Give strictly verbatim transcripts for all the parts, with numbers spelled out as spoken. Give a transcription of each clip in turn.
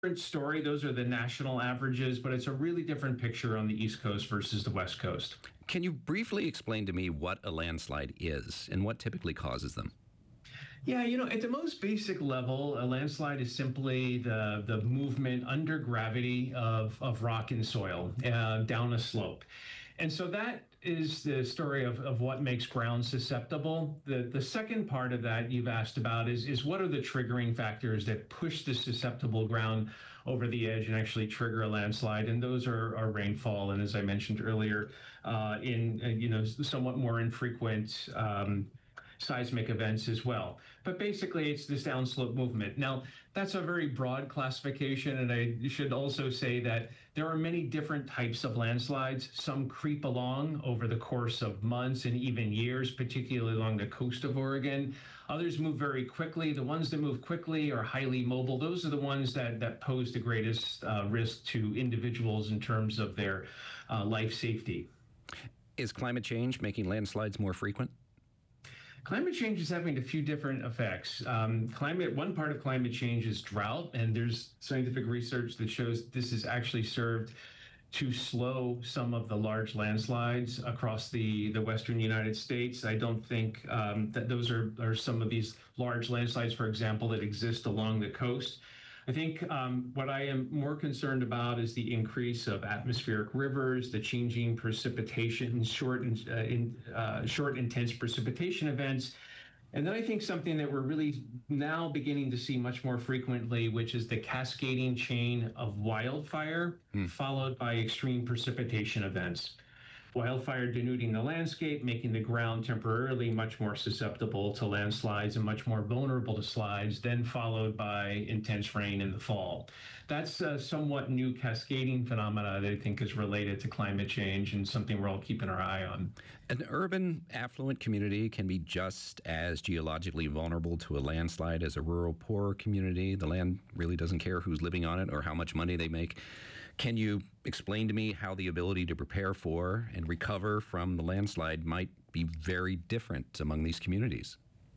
different story. Those are the national averages, but it's a really different picture on the East Coast versus the West Coast. Can you briefly explain to me what a landslide is and what typically causes them? Yeah, you know, at the most basic level, a landslide is simply the the movement under gravity of, of rock and soil uh, down a slope. And so that is the story of, of what makes ground susceptible. The the second part of that you've asked about is, is what are the triggering factors that push the susceptible ground over the edge and actually trigger a landslide? And those are, are rainfall. And as I mentioned earlier, uh, in, uh, you know, somewhat more infrequent um, seismic events as well. But basically, it's this downslope movement. Now, that's a very broad classification, and I should also say that there are many different types of landslides. Some creep along over the course of months and even years, particularly along the coast of Oregon. Others move very quickly. The ones that move quickly are highly mobile. Those are the ones that, that pose the greatest uh, risk to individuals in terms of their uh, life safety. Is climate change making landslides more frequent? Climate change is having a few different effects. Um, climate, one part of climate change is drought, and there's scientific research that shows this has actually served to slow some of the large landslides across the, the western United States. I don't think um, that those are, are some of these large landslides, for example, that exist along the coast. I think um, what I am more concerned about is the increase of atmospheric rivers, the changing precipitation, short, and uh, in, uh, short, intense precipitation events. And then I think something that we're really now beginning to see much more frequently, which is the cascading chain of wildfire, hmm. followed by extreme precipitation events. Wildfire denuding the landscape, making the ground temporarily much more susceptible to landslides and much more vulnerable to slides, then followed by intense rain in the fall. That's a somewhat new cascading phenomena that I think is related to climate change and something we're all keeping our eye on. An urban, affluent community can be just as geologically vulnerable to a landslide as a rural, poor community. The land really doesn't care who's living on it or how much money they make. Can you explain to me how the ability to prepare for and recover from the landslide might be very different among these communities?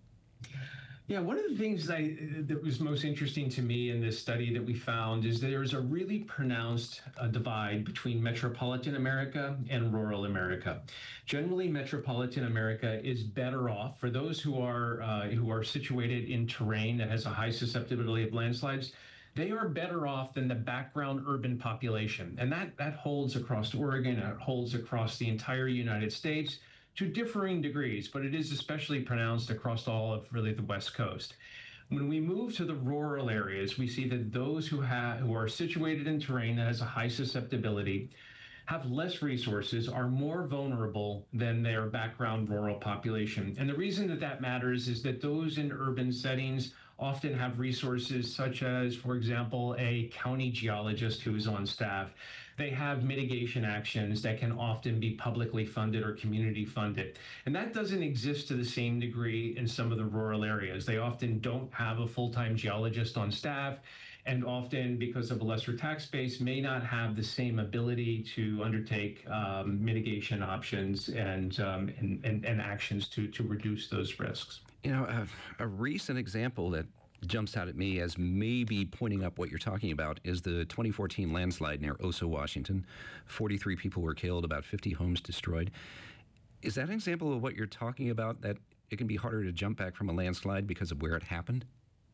Yeah, one of the things that, I, that was most interesting to me in this study that we found is that there's a really pronounced uh, divide between metropolitan America and rural America. Generally, metropolitan America is better off for those who are uh, who are situated in terrain that has a high susceptibility of landslides. They are better off than the background urban population. And that, that holds across Oregon, it holds across the entire United States to differing degrees, but it is especially pronounced across all of really the West Coast. When we move to the rural areas, we see that those who have who are situated in terrain that has a high susceptibility have less resources, are more vulnerable than their background rural population. And the reason that that matters is that those in urban settings often have resources such as, for example, a county geologist who is on staff. They have mitigation actions that can often be publicly funded or community funded. And that doesn't exist to the same degree in some of the rural areas. They often don't have a full-time geologist on staff, and often, because of a lesser tax base, may not have the same ability to undertake um, mitigation options and, um, and, and, and actions to, to reduce those risks. You know, a, a recent example that jumps out at me as maybe pointing up what you're talking about is the twenty fourteen landslide near Oso, Washington. forty-three people were killed, about fifty homes destroyed. Is that an example of what you're talking about, that it can be harder to jump back from a landslide because of where it happened?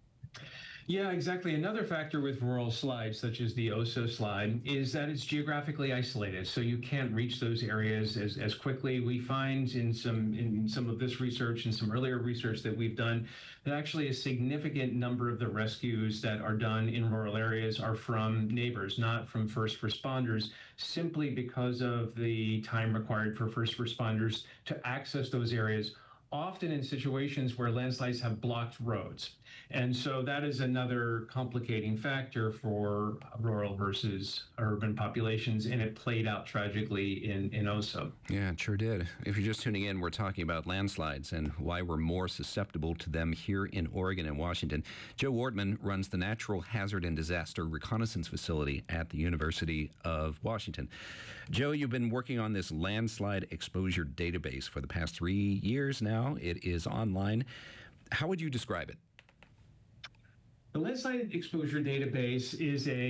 Yeah, exactly. Another factor with rural slides, such as the Oso slide, is that it's geographically isolated, so you can't reach those areas as, as quickly. We find in some in some of this research and some earlier research that we've done that actually a significant number of the rescues that are done in rural areas are from neighbors, not from first responders, simply because of the time required for first responders to access those areas, often in situations where landslides have blocked roads. And so that is another complicating factor for rural versus urban populations, and it played out tragically in, in Oso. Yeah, it sure did. If you're just tuning in, we're talking about landslides and why we're more susceptible to them here in Oregon and Washington. Joe Wardman runs the Natural Hazard and Disaster Reconnaissance Facility at the University of Washington. Joe, you've been working on this landslide exposure database for the past three years now. It is online. How would you describe it? The landslide exposure database is a